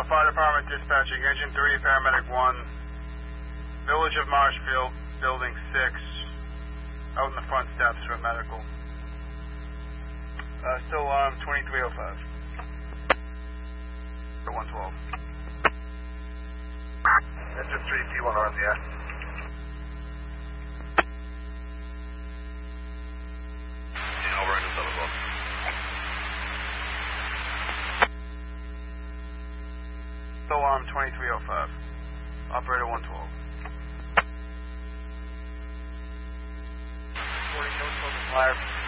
Fire Department dispatching, Engine 3, Paramedic 1, Village of Marshfield, Building 6, out in the front steps for medical. Still on 2305. For 112. Engine 3, P1 are in the air. Over into telephone. Still on 2305. Operator 112. 40 Coast Fire.